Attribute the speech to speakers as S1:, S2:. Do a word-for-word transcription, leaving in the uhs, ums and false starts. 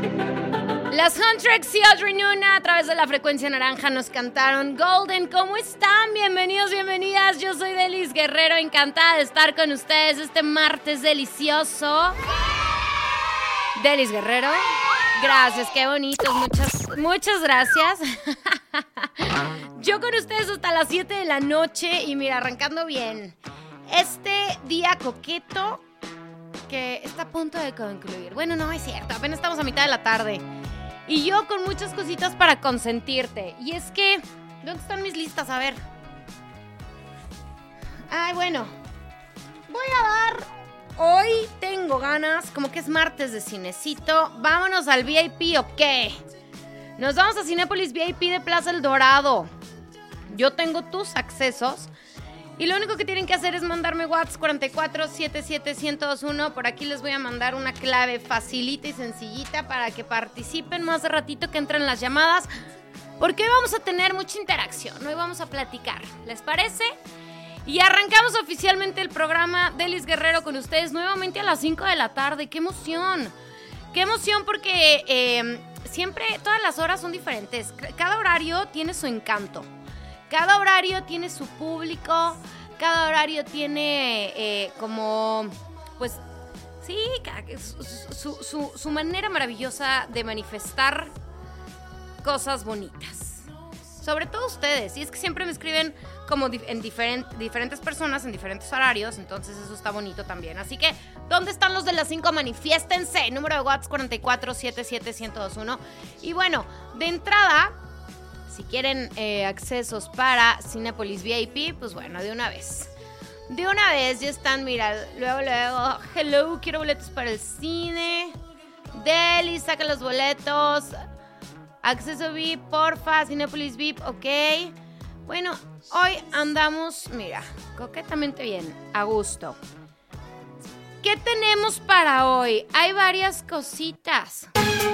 S1: Las Huntrix y Audrey Nuna a través de la frecuencia naranja nos cantaron Golden. ¿Cómo están? Bienvenidos, bienvenidas. Yo soy Delis Guerrero, encantada de estar con ustedes este martes delicioso. Delis Guerrero, gracias, qué bonitos, muchas, muchas gracias. Yo con ustedes hasta las siete de la noche y mira, arrancando bien. Este día coqueto que está a punto de concluir. Bueno, no es cierto, apenas estamos a mitad de la tarde. Y yo con muchas cositas para consentirte. Y es que, ¿dónde están mis listas? A ver. Ay, bueno. Voy a dar... Hoy tengo ganas, como que es martes de cinecito. Vámonos al V I P, ¿o qué? Nos vamos a Cinépolis V I P de Plaza El Dorado. Yo tengo tus accesos. Y lo único que tienen que hacer es mandarme WhatsApp cuatro cuatro siete siete uno cero dos uno. Por aquí les voy a mandar una clave facilita y sencillita para que participen más de ratito que entren las llamadas. Porque hoy vamos a tener mucha interacción. Hoy vamos a platicar. ¿Les parece? Y arrancamos oficialmente el programa Delis Guerrero con ustedes nuevamente a las cinco de la tarde. ¡Qué emoción! ¡Qué emoción! Porque eh, siempre, todas las horas son diferentes. Cada horario tiene su encanto. Cada horario tiene su público, cada horario tiene eh, como, pues, sí, su, su, su manera maravillosa de manifestar cosas bonitas. Sobre todo ustedes, y es que siempre me escriben como en diferent, diferentes personas, en diferentes horarios, entonces eso está bonito también. Así que, ¿dónde están los de las cinco? Manifiéstense, número de WhatsApp cuatro cuatro siete siete uno cero dos uno. Y bueno, de entrada... Si quieren eh, accesos para Cinépolis V I P, pues bueno, de una vez. De una vez ya están, mira, luego, luego, hello, quiero boletos para el cine. Deli, saca los boletos. Acceso V I P, porfa, Cinépolis V I P, ok. Bueno, hoy andamos, mira, coquetamente bien, a gusto. ¿Qué tenemos para hoy? Hay varias cositas.